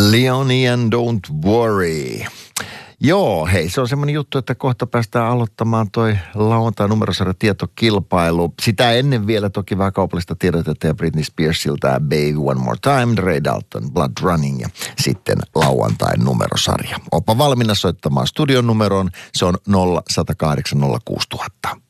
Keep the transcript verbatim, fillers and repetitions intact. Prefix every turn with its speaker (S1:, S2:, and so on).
S1: Leonie and Don't Worry. Joo, hei, se on semmoinen juttu, että kohta päästään aloittamaan toi lauantai-numerosarja tietokilpailu. Sitä ennen vielä toki vähän kaupallista tiedotetta ja Britney Spearsilta Baby One More Time, Ray Dalton, Blood Running ja sitten lauantai-numerosarja. Oppa valmiina soittamaan studion numeroon, se on nolla yksi nolla kahdeksan nolla kuusi nolla nolla nolla.